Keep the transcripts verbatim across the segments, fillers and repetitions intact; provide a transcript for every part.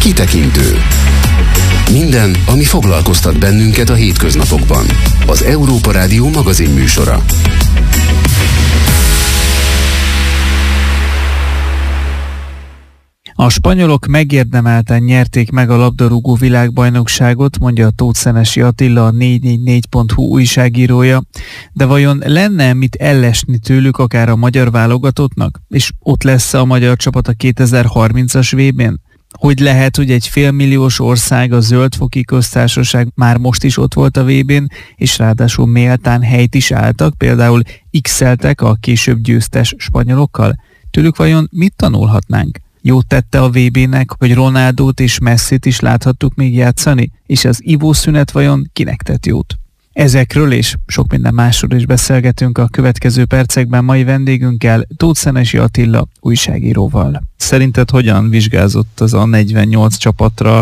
Kitekintő. Minden, ami foglalkoztat bennünket a hétköznapokban. Az Európa Rádió magazin műsora. A spanyolok megérdemelten nyerték meg a labdarúgó világbajnokságot, mondja a Tóth Szenesi Attila, a négy négy négy pont hu újságírója, de vajon lenne mit ellesni tőlük akár a magyar válogatottnak? És ott lesz a magyar csapat a kétezer-harmincas vé bén? Hogy lehet, hogy egy félmilliós ország, a Zöld-foki Köztársaság már most is ott volt a vé bén, és ráadásul méltán helyt is álltak, például x-eltek a később győztes spanyolokkal? Tőlük vajon mit tanulhatnánk? Jót tette a vé bének, hogy Ronaldót és Messit is láthattuk még játszani, és az ivószünet vajon kinek tett jót? Ezekről és sok minden másról is beszélgetünk a következő percekben mai vendégünkkel, Tóth Szenesi Attila újságíróval. Szerinted hogyan vizsgázott az a negyvennyolc csapatra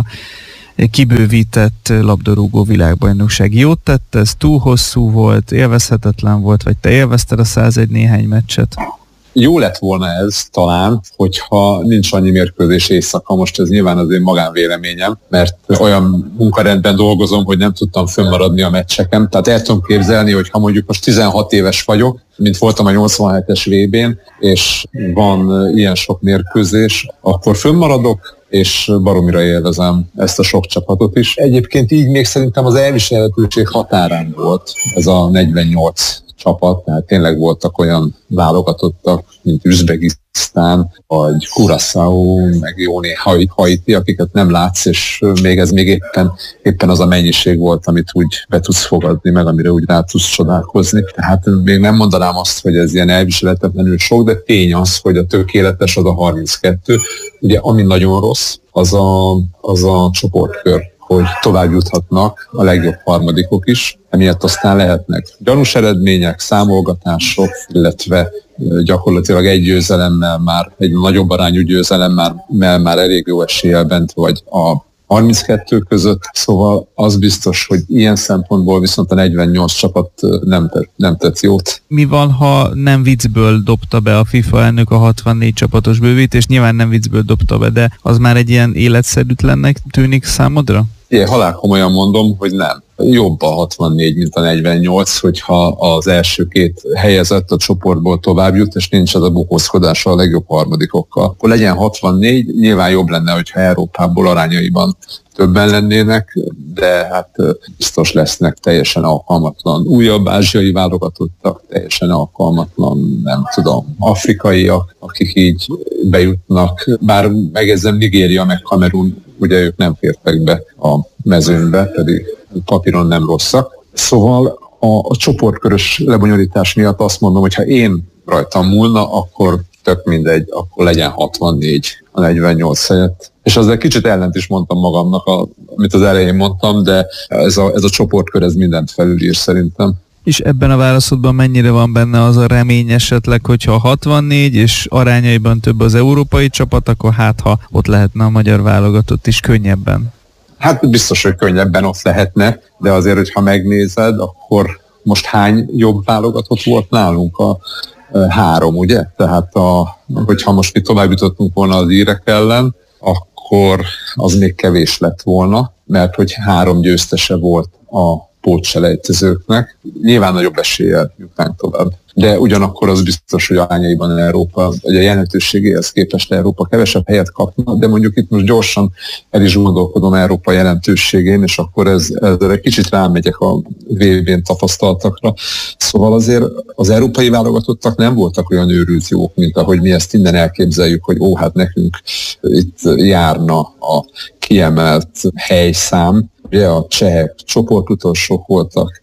kibővített labdarúgó világbajnokság? Jót tett, ez túl hosszú volt, élvezhetetlen volt, vagy te élvezted a százegy néhány meccset? Jó lett volna ez talán, hogyha nincs annyi mérkőzés éjszaka. Most ez nyilván az én magánvéleményem, mert olyan munkarendben dolgozom, hogy nem tudtam fönnmaradni a meccseken. Tehát el tudom képzelni, hogy ha mondjuk most tizenhat éves vagyok, mint voltam a nyolcvanhetes vé bén, és van ilyen sok mérkőzés, akkor fönnmaradok, és baromira élvezem ezt a sok csapatot is. Egyébként így még szerintem az elviselhetőség határán volt ez a negyvennyolc csapat, tehát tényleg voltak olyan válogatottak, mint Üzbegisztán, vagy Curaçao, meg jó néha Haiti, akiket nem látsz, és még ez még éppen, éppen az a mennyiség volt, amit úgy be tudsz fogadni, meg amire úgy rá tudsz csodálkozni. Tehát még nem mondanám azt, hogy ez ilyen elviselhetetlenül sok, de tény az, hogy a tökéletes az a harminckettő. Ugye ami nagyon rossz, az a, az a csoportkör, hogy tovább juthatnak a legjobb harmadikok is, emiatt aztán lehetnek gyanús eredmények, számolgatások, illetve gyakorlatilag egy győzelemmel már, egy nagyobb arányú győzelemmel már, már elég jó eséllyel bent vagy a harminckettő között, szóval az biztos, hogy ilyen szempontból viszont a negyvennyolc csapat nem tett, nem tett jót. Mi van, ha nem viccből dobta be a FIFA elnök a hatvannégy csapatos bővítést? Nyilván nem viccből dobta be, de az már egy ilyen életszerűtlennek tűnik számodra? Én halálkomolyan mondom, hogy nem. Jobb a hatvannégy, mint a negyvennyolc, hogyha az első két helyezett a csoportból tovább jut, és nincs az a bukózkodása a legjobb harmadikokkal. Akkor legyen hatvannégy, nyilván jobb lenne, hogyha Európából arányaiban többen lennének, de hát biztos lesznek teljesen alkalmatlan újabb ázsiai válogatottak, teljesen alkalmatlan, nem tudom, afrikaiak, akik így bejutnak, bár megjegyzem Nigéria meg Kamerun, ugye ők nem fértek be a mezőnybe, pedig papíron nem rosszak. Szóval a, a csoportkörös lebonyolítás miatt azt mondom, hogy ha én rajtam múlna, akkor tök mindegy, akkor legyen hatvannégy a negyvennyolc helyett. És ezzel kicsit ellent is mondtam magamnak, a, amit az elején mondtam, de ez a, ez a csoportkör ez mindent felülír szerintem. És ebben a válaszodban mennyire van benne az a remény esetleg, hogyha hatvannégy és arányaiban több az európai csapat, akkor hát ha ott lehetne a magyar válogatott is könnyebben? Hát biztos, hogy könnyebben ott lehetne, de azért, hogyha megnézed, akkor most hány jobb válogatott volt nálunk? A három, ugye? Tehát a, hogyha most mi tovább jutottunk volna az írek ellen, akkor az még kevés lett volna, mert hogy három győztese volt a pótselejtezőknek. Nyilván nagyobb eséllyel jutnánk tovább. De ugyanakkor az biztos, hogy arányaiban Európa, ugye a jelentőségéhez képest Európa kevesebb helyet kapna, de mondjuk itt most gyorsan el is gondolkodom Európa jelentőségén, és akkor ez, ezzel egy kicsit rámegyek a vé bén tapasztaltakra. Szóval azért az európai válogatottak nem voltak olyan őrült jók, mint ahogy mi ezt innen elképzeljük, hogy ó, hát nekünk itt járna a kiemelt helyszám. Ugye a csehek csoportutolsók voltak,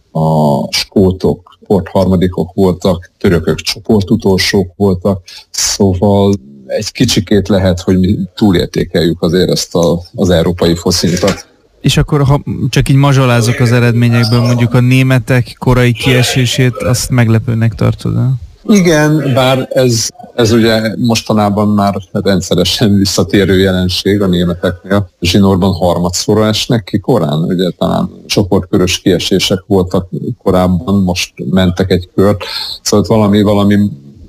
a skótok csoportharmadikok voltak, törökök csoportutolsók voltak, szóval egy kicsikét lehet, hogy mi túlértékeljük azért ezt a, az európai foszintat. És akkor, ha csak így mazsolázok az eredményekből, mondjuk a németek korai kiesését, azt meglepőnek tartod el? Igen, bár ez, ez ugye mostanában már rendszeresen visszatérő jelenség a németeknél. Zsinórban harmadszorra esnek ki korán, ugye talán csoportkörös kiesések voltak korábban, most mentek egy kört. Szóval valami, valami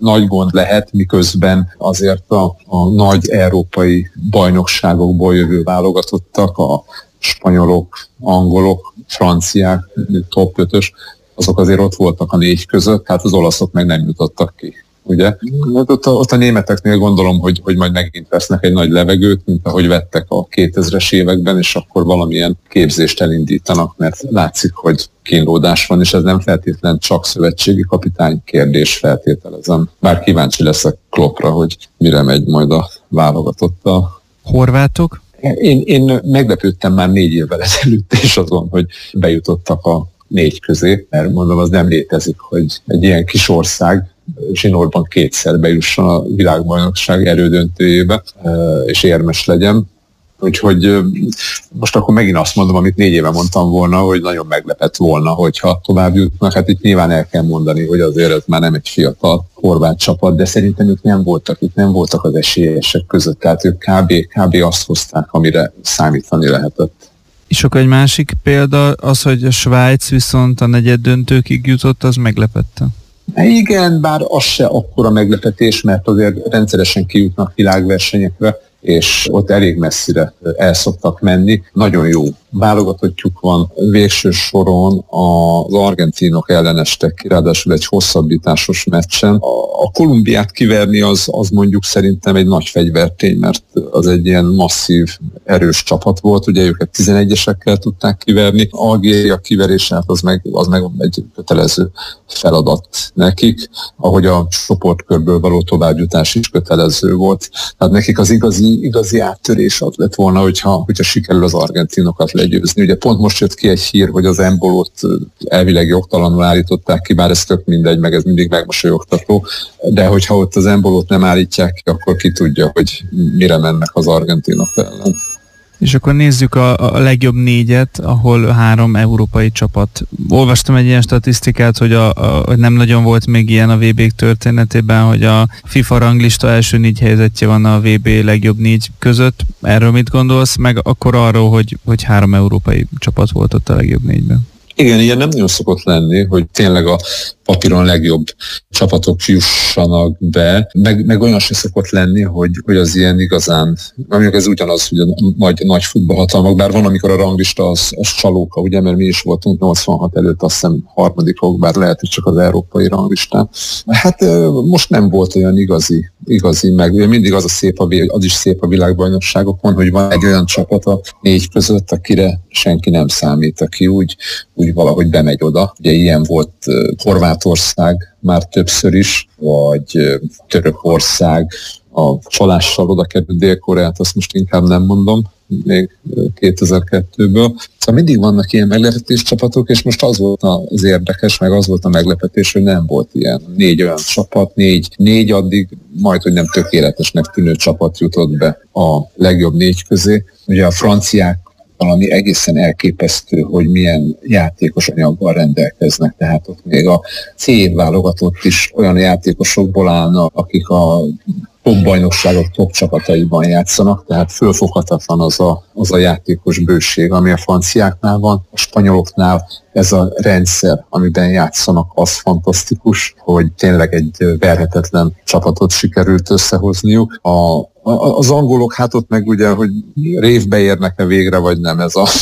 nagy gond lehet, miközben azért a, a nagy európai bajnokságokból jövő válogatottak, a spanyolok, angolok, franciák, top ötös, azok azért ott voltak a négy között, hát az olaszok meg nem jutottak ki. Ugye? Ott a, ott a németeknél gondolom, hogy, hogy majd megint vesznek egy nagy levegőt, mint ahogy vettek a kétezres években, és akkor valamilyen képzést elindítanak, mert látszik, hogy kínlódás van, és ez nem feltétlen csak szövetségi kapitány kérdés, feltételezem. Bár kíváncsi leszek Kloppra, hogy mire megy majd a válogatott a horvátok. Én, én meglepődtem már négy évvel ezelőtt is azon, hogy bejutottak a négy közé, mert mondom, az nem létezik, hogy egy ilyen kis ország zsinórban kétszer bejusson a világbajnokság elődöntőjébe, és érmes legyen. Úgyhogy most akkor megint azt mondom, amit négy éve mondtam volna, hogy nagyon meglepett volna, hogyha tovább jutnak. Hát itt nyilván el kell mondani, hogy azért ez már nem egy fiatal horvát csapat, de szerintem ők nem voltak, itt nem voltak az esélyesek között, tehát ők kb. kb. Azt hozták, amire számítani lehetett. És akkor egy másik példa az, hogy a Svájc viszont a negyed döntőkig jutott, az meglepette. Igen, bár az se akkora meglepetés, mert azért rendszeresen kijutnak világversenyekre, és ott elég messzire el szoktak menni. Nagyon jó válogatottjuk van, végső soron az argentinok ellenestek ki, ráadásul egy hosszabbításos meccsen. A Kolumbiát kiverni az, az mondjuk szerintem egy nagy fegyvertény, mert az egy ilyen masszív, erős csapat volt, ugye őket tizenegyesekkel tudták kiverni. Algéria kiverése, hát az meg, az meg egy kötelező feladat nekik, ahogy a csoportkörből való továbbjutás is kötelező volt. Tehát nekik az igazi, igazi áttörés az lett volna, hogyha, hogyha sikerül az argentinokat legyőzni. Ugye pont most jött ki egy hír, hogy az Embolót elvileg jogtalanul állították ki, bár ez tök mindegy, meg ez mindig megmosolyogtató, de hogyha ott az Embolót nem állítják ki, akkor ki tudja, hogy mire mennek az argentinok ellen. És akkor nézzük a, a legjobb négyet, ahol három európai csapat. Olvastam egy ilyen statisztikát, hogy, a, a, hogy nem nagyon volt még ilyen a vé bék történetében, hogy a FIFA ranglista első négy helyzetje van a vé bé legjobb négy között. Erről mit gondolsz? Meg akkor arról, hogy, hogy három európai csapat volt ott a legjobb négyben. Igen, ilyen nem nagyon szokott lenni, hogy tényleg a papíron legjobb csapatok jussanak be, meg, meg olyan se szokott lenni, hogy, hogy az ilyen igazán, mondjuk ez ugyanaz, hogy a nagy, nagy futballhatalmak, bár van, amikor a ranglista az, az csalóka, ugye, mert mi is voltunk nyolcvanhat előtt, azt hiszem harmadikok, bár lehet, hogy csak az európai ranglistán. Hát most nem volt olyan igazi, igazi, meg mindig az a szép, a, az is szép a világbajnokságokon, hogy van egy olyan csapat a négy között, akire senki nem számít, aki úgy, úgy valahogy bemegy oda. Ugye ilyen volt Horvátország már többször is, vagy Törökország, a csalással oda került Dél-Koreát, azt most inkább nem mondom, még kétezer-kettőből. Szóval mindig vannak ilyen meglepetés csapatok, és most az volt az érdekes, meg az volt a meglepetés, hogy nem volt ilyen négy olyan csapat, négy, négy addig majd, hogy nem tökéletesnek tűnő csapat jutott be a legjobb négy közé. Ugye a franciák valami egészen elképesztő, hogy milyen játékos anyaggal rendelkeznek, tehát ott még a C válogatott is olyan játékosokból állnak, akik a top bajnokságok top csapataiban játszanak, tehát fölfoghatatlan az a, az a játékos bőség, ami a franciáknál van. A spanyoloknál ez a rendszer, amiben játszanak, az fantasztikus, hogy tényleg egy verhetetlen csapatot sikerült összehozniuk. A Az angolok, hát ott meg ugye, hogy révbe érnek-e végre, vagy nem, ez a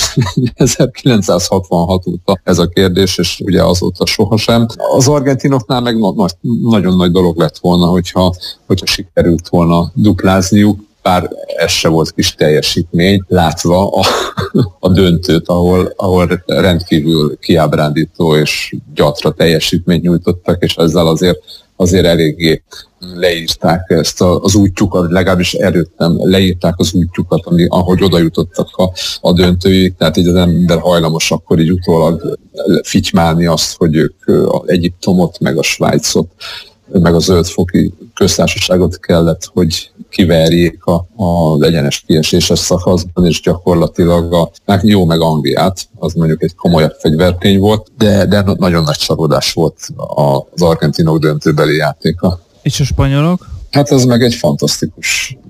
ezerkilencszázhatvanhat óta ez a kérdés, és ugye azóta sohasem. Az argentinoknál meg na- na- nagyon nagy dolog lett volna, hogyha, hogyha sikerült volna duplázniuk, bár ez se volt kis teljesítmény, látva a, a döntőt, ahol, ahol rendkívül kiábrándító és gyatra teljesítményt nyújtottak, és ezzel azért azért eléggé leírták ezt az útjukat, legalábbis előttem leírták az útjukat, ami, ahogy oda jutottak a, a döntőig, tehát így az ember hajlamos akkor így utólag fitymálni azt, hogy ők az Egyiptomot, meg a Svájcot, meg a zöldfoki köztársaságot kellett, hogy kiverjék a, az egyenes kieséses szakaszban, és gyakorlatilag a, jó meg Angliát, az mondjuk egy komolyabb fegyvertény volt, de, de nagyon nagy csalódás volt az argentinok döntőbeli játéka. És a spanyolok? Hát ez meg egy fantasztikus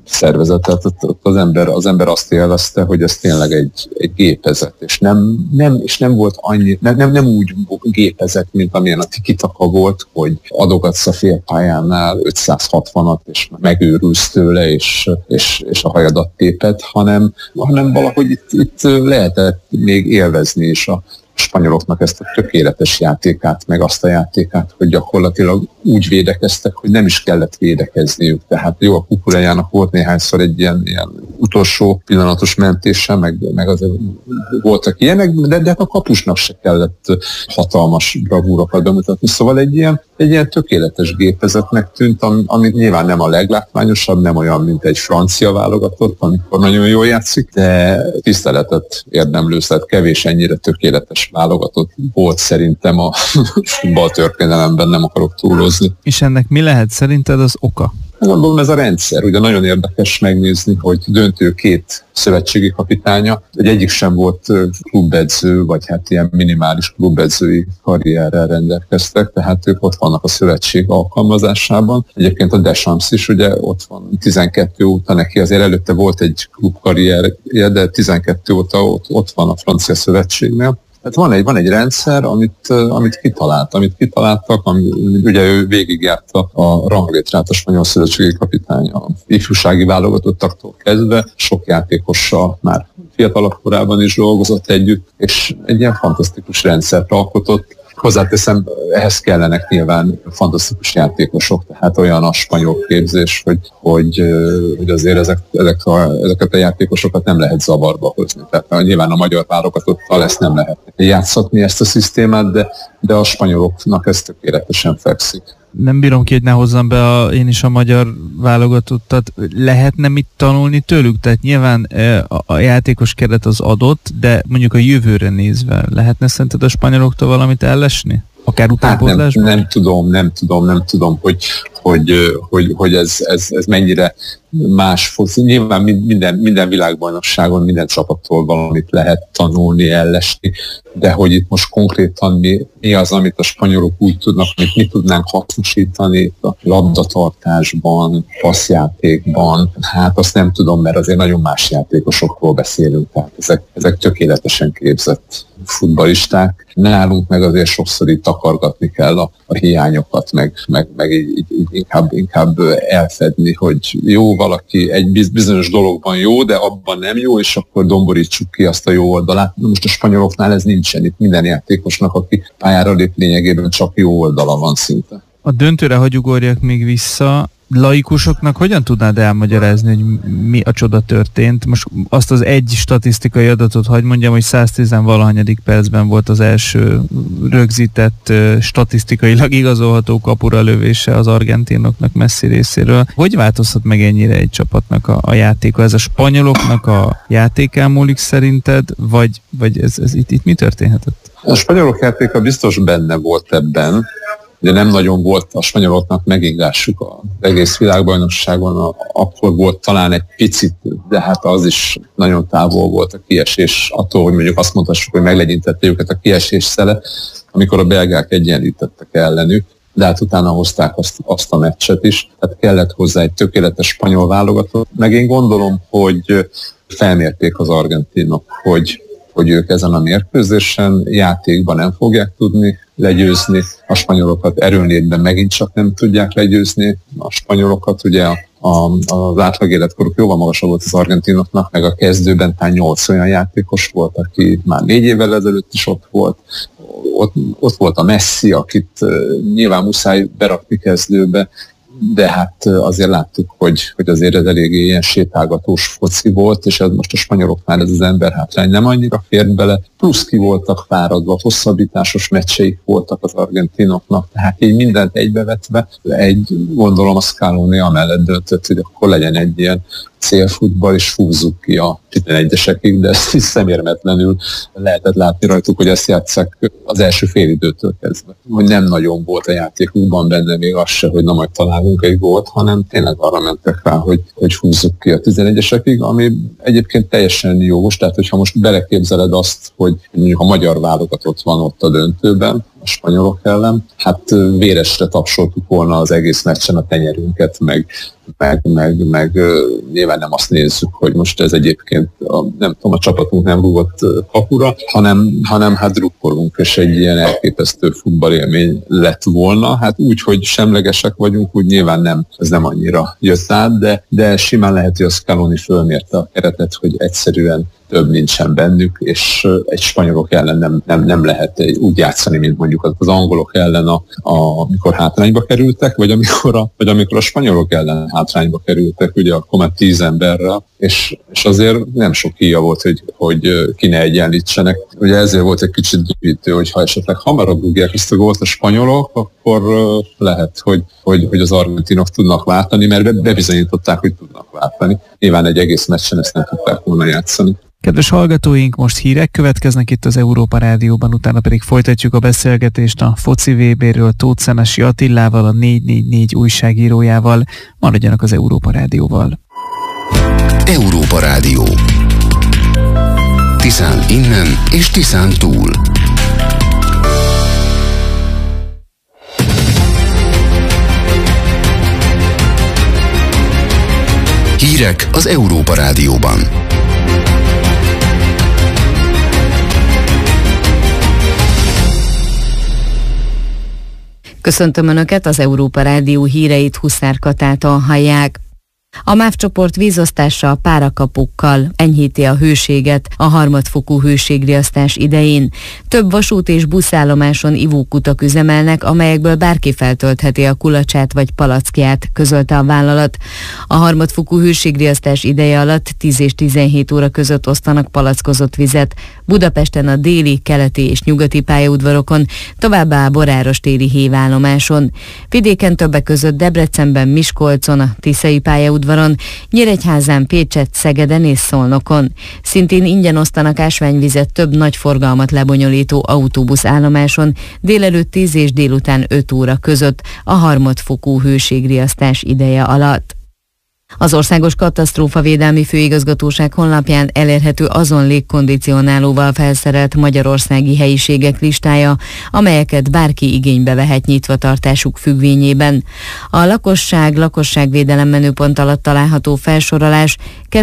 szervezet, tehát ott az ember, az ember azt élvezte, hogy ez tényleg egy, egy gépezet, és nem, nem, és nem volt annyi, nem, nem, nem úgy gépezet, mint amilyen a tiki-taka volt, hogy adogatsz a félpályánál ötszázhatvanat, és megőrülsz tőle, és, és, és a hajadat téped, hanem, hanem valahogy itt, itt lehetett még élvezni is a spanyoloknak ezt a tökéletes játékát, meg azt a játékát, hogy gyakorlatilag úgy védekeztek, hogy nem is kellett védekezniük. Tehát jó, a Kukurejának volt néhányszor egy ilyen, ilyen utolsó pillanatos mentése, meg, meg azért voltak ilyenek, de, de a kapusnak se kellett hatalmas bravúrokat bemutatni. Szóval egy ilyen, egy ilyen tökéletes gépezetnek tűnt, ami, ami nyilván nem a leglátványosabb, nem olyan, mint egy francia válogatott, amikor nagyon jól játszik, de tiszteletet érdemlő, tehát kevés ennyire tökéletes válogatott volt szerintem a futballtörténelemben, nem akarok túlozni. És ennek mi lehet szerinted az oka? Gondolom ez a rendszer, ugye nagyon érdekes megnézni, hogy döntő két szövetségi kapitánya, hogy egyik sem volt klubedző, vagy hát ilyen minimális klubedzői karrierrel rendelkeztek, tehát ők ott vannak a szövetség alkalmazásában. Egyébként a Deschamps is ugye ott van tizenkettő óta, neki azért előtte volt egy klubkarrierje, de tizenkettő óta ott, ott van a francia szövetségnél. Tehát van egy, van egy rendszer, amit, amit kitalált, amit kitaláltak, ami, ugye ő végigjárta a ranglétrát a spanyol szövetségi kapitány a ifjúsági válogatottaktól kezdve, sok játékossal már fiatalabb korában is dolgozott együtt, és egy ilyen fantasztikus rendszert alkotott. Hozzáteszem, ehhez kellenek nyilván fantasztikus játékosok, tehát olyan a spanyol képzés, hogy, hogy, hogy azért ezek, ezek a, ezeket a játékosokat nem lehet zavarba hozni. Tehát nyilván a magyar válogatottal ezt nem lehet játszatni, ezt a szisztémát, de, de a spanyoloknak ez tökéletesen fekszik. Nem bírom ki, hogy ne hozzam be a, én is a magyar válogatottat. Lehetne mit tanulni tőlük? Tehát nyilván a, a játékos keret az adott, de mondjuk a jövőre nézve lehetne szerinted a spanyoloktól valamit ellesni? Akár utánpótlásban? Hát nem, nem tudom, nem tudom, nem tudom, hogy, hogy, hogy, hogy ez, ez, ez mennyire más foci. Nyilván minden, minden világbajnokságon, minden csapattól valamit lehet tanulni, ellesni, de hogy itt most konkrétan mi, mi az, amit a spanyolok úgy tudnak, amit mi tudnánk hasznosítani a labdatartásban, passzjátékban, hát azt nem tudom, mert azért nagyon más játékosokról beszélünk, tehát ezek, ezek tökéletesen képzett futballisták. Nálunk meg azért sokszor itt takargatni kell a, a hiányokat, meg, meg, meg így, így inkább, inkább elfedni, hogy jó, valaki egy bizonyos dologban jó, de abban nem jó, és akkor domborítsuk ki azt a jó oldalát. Most a spanyoloknál ez nincsen, itt minden játékosnak, aki pályára lép, lényegében csak jó oldala van szinte. A döntőre hagy ugorjak még vissza. Laikusoknak hogyan tudnád elmagyarázni, hogy mi a csoda történt? Most azt az egy statisztikai adatot hagy mondjam, hogy száztíz-valahanyadik percben volt az első rögzített, statisztikailag igazolható kapura lövése az argentinoknak Messi részéről. Hogy változhat meg ennyire egy csapatnak a, a játéka? Ez a spanyoloknak a játékán múlik szerinted, vagy, vagy ez, ez itt, itt mi történhetett? A spanyolok játéka biztos benne volt ebben, de nem nagyon volt a spanyoloknak megingásuk az egész világbajnokságon, a, akkor volt talán egy picit, de hát az is nagyon távol volt a kiesés attól, hogy mondjuk azt mondhassuk, hogy meglegyintette őket a kiesés szele, amikor a belgák egyenlítettek ellenük, de hát utána hozták azt, azt a meccset is, tehát kellett hozzá egy tökéletes spanyol válogatott, meg én gondolom, hogy felmérték az argentinok, hogy hogy ők ezen a mérkőzésen játékban nem fogják tudni legyőzni, a spanyolokat erőnlétben megint csak nem tudják legyőzni, a spanyolokat ugye a, a, az átlag életkoruk jóval magasabb volt az argentinoknak, meg a kezdőben talán nyolc olyan játékos volt, aki már négy évvel ezelőtt is ott volt, ott, ott volt a Messi, akit uh, nyilván muszáj berakni kezdőbe, de hát azért láttuk, hogy, hogy azért ez eléggé ilyen sétálgatós foci volt, és ez most a spanyoloknál ez az ember hátrány nem annyira fért bele, plusz ki voltak fáradva, hosszabbításos meccseik voltak az argentinoknak, tehát így mindent egybevetve, egy gondolom a Scaloni amellett döntött, hogy akkor legyen egy ilyen célfutball, és húzzuk ki a tizenegyesekig, de ezt is szemérmetlenül lehetett látni rajtuk, hogy ezt játsszák az első félidőtől kezdve. Hogy nem nagyon volt a játékukban benne még az se, hogy na majd találunk egy gólt, hanem tényleg arra mentek rá, hogy, hogy húzzuk ki a tizenegyesekig, ami egyébként teljesen jogos, tehát hogyha most beleképzeled azt, hogy mondjuk a magyar válogatott van ott a döntőben, a spanyolok ellen. Hát véresre tapsoltuk volna az egész meccsen a tenyerünket, meg, meg, meg, meg nyilván nem azt nézzük, hogy most ez egyébként a, nem tudom, a csapatunk nem rúgott kapura, hanem, hanem hát drukkolunk, és egy ilyen elképesztő futballélmény lett volna. Hát úgy, hogy semlegesek vagyunk, úgy nyilván nem, ez nem annyira jött át, de, de simán lehet, hogy a Scaloni fölmérte a keretet, hogy egyszerűen több nincsen bennük, és egy spanyolok ellen nem, nem, nem lehet úgy játszani, mint mondjuk az angolok ellen, a, a, amikor hátrányba kerültek, vagy amikor, a, vagy amikor a spanyolok ellen hátrányba kerültek, ugye akkor már tíz emberrel, és, és azért nem sok híja volt, hogy, hogy ki ne egyenlítsenek. Ugye ezért volt egy kicsit gyűjtő, hogy ha esetleg hamarabb rúgják ezt a gólt a spanyolok, akkor lehet, hogy, hogy, hogy az argentinok tudnak váltani, mert bebizonyították, hogy tudnak váltani. Nyilván egy egész meccsen ezt nem tudták volna játszani. Kedves hallgatóink, most hírek következnek itt az Európa Rádióban, utána pedig folytatjuk a beszélgetést a foci vé béről Tóth Szenesi Attilával, a négy négy négy újságírójával. Maradjanak az Európa Rádióval. Európa Rádió. Tiszán innen és Tiszán túl. Hírek az Európa Rádióban. Köszöntöm Önöket, az Európa Rádió híreit Huszár Katától hallják. A MÁV csoport vízosztása párakapukkal enyhíti a hőséget a harmadfokú hőségriasztás idején. Több vasút és buszállomáson ivókutak üzemelnek, amelyekből bárki feltöltheti a kulacsát vagy palackját, közölte a vállalat. A harmadfokú hőségriasztás ideje alatt tíz és tizenhét óra között osztanak palackozott vizet. Budapesten a déli, keleti és nyugati pályaudvarokon, továbbá a Boráros téri hévállomáson. Vidéken többek között Debrecenben, Miskolcon, a Tiszai pályaudvaron, Nyíregyházán, Pécsett, Szegeden és Szolnokon. Szintén ingyen osztanak ásványvizet több nagy forgalmat lebonyolító autóbuszállomáson délelőtt tíz és délután öt óra között a harmadfokú hőségriasztás ideje alatt. Az Országos Katasztrófavédelmi Főigazgatóság honlapján elérhető azon légkondicionálóval felszerelt magyarországi helyiségek listája, amelyeket bárki igénybe vehet nyitvatartásuk függvényében. A lakosság lakosságvédelem menüpont alatt található felsorolás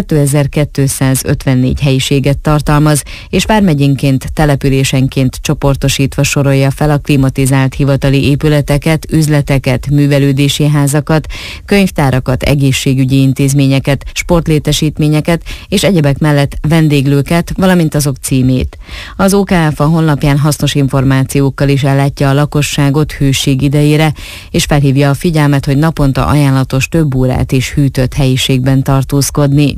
kétezer-kétszázötvennégy helyiséget tartalmaz, és vármegyénként, településenként csoportosítva sorolja fel a klimatizált hivatali épületeket, üzleteket, művelődési házakat, könyvtárakat, egészségügyi intézményeket, sportlétesítményeket és egyebek mellett vendéglőket, valamint azok címét. Az o ká ef a honlapján hasznos információkkal is ellátja a lakosságot hőség idejére, és felhívja a figyelmet, hogy naponta ajánlatos több órát is hűtött helyiségben tartózkodni.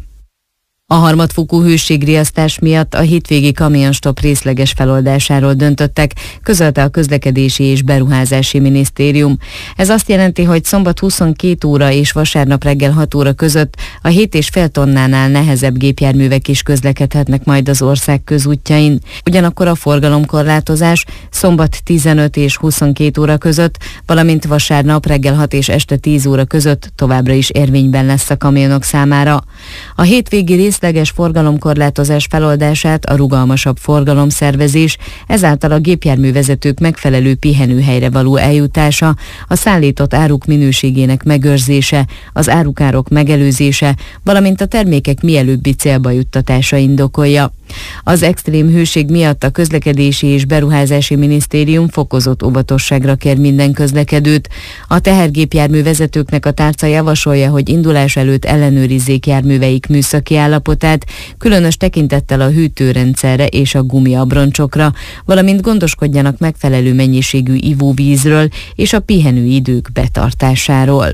A harmadfokú hőségriasztás miatt a hétvégi kamionstop részleges feloldásáról döntöttek, közölte a Közlekedési és Beruházási Minisztérium. Ez azt jelenti, hogy szombat huszonkét óra és vasárnap reggel hat óra között a hét és fél tonnánál nehezebb gépjárművek is közlekedhetnek majd az ország közútjain. Ugyanakkor a forgalomkorlátozás szombat tizenöt és huszonkét óra között, valamint vasárnap reggel hat és este tíz óra között továbbra is érvényben lesz a kamionok számára. A hétvégi rész részleges forgalomkorlátozás feloldását a rugalmasabb forgalomszervezés, ezáltal a gépjárművezetők megfelelő pihenőhelyre való eljutása, a szállított áruk minőségének megőrzése, az árukárok megelőzése, valamint a termékek mielőbbi célba juttatása indokolja. Az extrém hőség miatt a Közlekedési és Beruházási Minisztérium fokozott óvatosságra kér minden közlekedőt. A tehergépjármű vezetőknek a tárca javasolja, hogy indulás előtt ellenőrizzék járműveik műszaki állapotát, különös tekintettel a hűtőrendszerre és a gumiabroncsokra, valamint gondoskodjanak megfelelő mennyiségű ivóvízről és a pihenőidők betartásáról.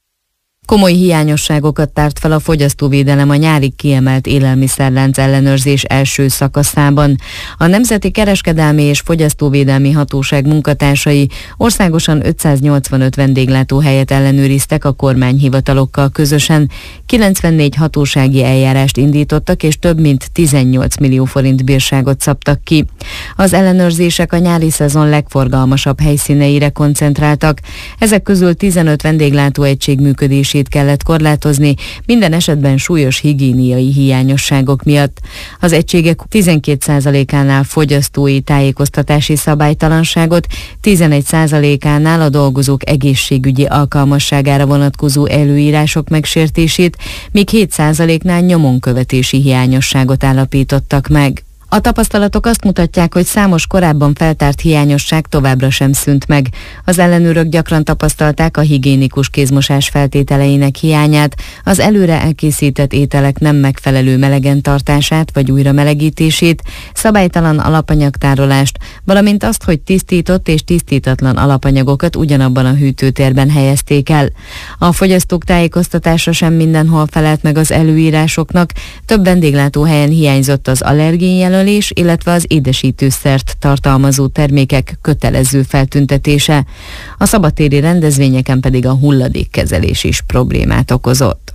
Komoly hiányosságokat tárt fel a fogyasztóvédelem a nyári kiemelt élelmiszerlánc ellenőrzés első szakaszában. A Nemzeti Kereskedelmi és Fogyasztóvédelmi Hatóság munkatársai országosan ötszáznyolcvanöt vendéglátóhelyet ellenőriztek a kormányhivatalokkal közösen, kilencvennégy hatósági eljárást indítottak és több mint tizennyolc millió forint bírságot szabtak ki. Az ellenőrzések a nyári szezon legforgalmasabb helyszíneire koncentráltak, ezek közül tizenöt vendéglátóegység működését működését kellett korlátozni, minden esetben súlyos higiéniai hiányosságok miatt. Az egységek tizenkét százalékánál fogyasztói tájékoztatási szabálytalanságot, tizenegy százalékánál a dolgozók egészségügyi alkalmasságára vonatkozó előírások megsértését, míg hét százaléknál nyomonkövetési hiányosságot állapítottak meg. A tapasztalatok azt mutatják, hogy számos korábban feltárt hiányosság továbbra sem szűnt meg. Az ellenőrök gyakran tapasztalták a higiénikus kézmosás feltételeinek hiányát, az előre elkészített ételek nem megfelelő melegen tartását vagy újra melegítését, szabálytalan alapanyagtárolást, valamint azt, hogy tisztított és tisztítatlan alapanyagokat ugyanabban a hűtőtérben helyezték el. A fogyasztók tájékoztatása sem mindenhol felelt meg az előírásoknak, több vendéglátóhelyen hiányzott az allergénjelölés, illetve az édesítőszert tartalmazó termékek kötelező feltüntetése. A szabadtéri rendezvényeken pedig a hulladékkezelés is problémát okozott.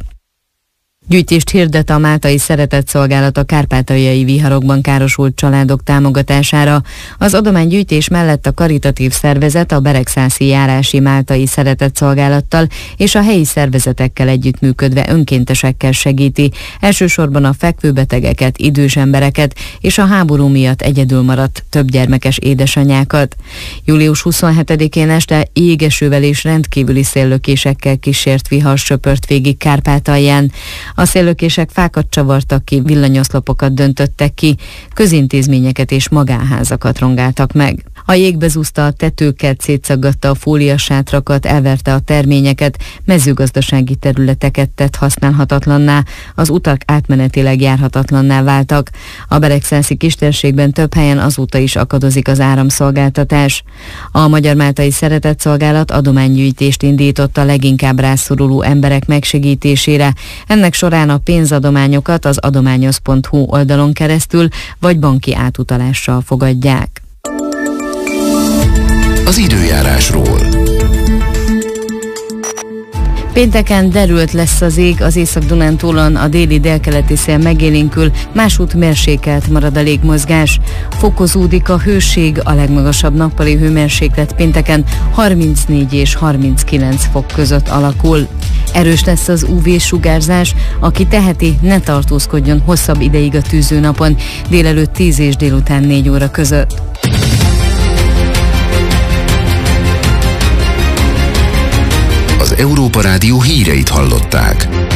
Gyűjtést hirdet a Máltai Szeretetszolgálat a kárpátaljai viharokban károsult családok támogatására. Az adománygyűjtés mellett a karitatív szervezet a Beregszászi járási Máltai Szeretetszolgálattal és a helyi szervezetekkel együttműködve önkéntesekkel segíti, elsősorban a fekvőbetegeket, idős embereket és a háború miatt egyedül maradt többgyermekes édesanyákat. július huszonhetedikén este égesővel és rendkívüli széllökésekkel kísért vihar söpört végig Kárpátalján. A széllökések fákat csavartak ki, villanyoszlopokat döntöttek ki, közintézményeket és magánházakat rongáltak meg. A jég bezúzta a tetőket, szétszaggatta a fóliasátrakat, elverte a terményeket, mezőgazdasági területeket tett használhatatlanná, az utak átmenetileg járhatatlanná váltak. A beregszászi kistérségben több helyen azóta is akadozik az áramszolgáltatás. A Magyar Máltai Szeretetszolgálat adománygyűjtést indított a leginkább rászoruló emberek megsegítésére. Ennek során a pénzadományokat az adományoz pont hu oldalon keresztül vagy banki átutalással fogadják. Az időjárásról. Pénteken derült lesz az ég, az Észak-Dunántúlon a déli délkeleti szél megélénkül, másút mérsékelt marad a légmozgás. Fokozódik a hőség, a legmagasabb nappali hőmérséklet pénteken harmincnégy és harminckilenc fok között alakul. Erős lesz az ú vé-sugárzás, aki teheti, ne tartózkodjon hosszabb ideig a tűzőnapon, délelőtt tíz és délután négy óra között. Az Európa Rádió híreit hallották.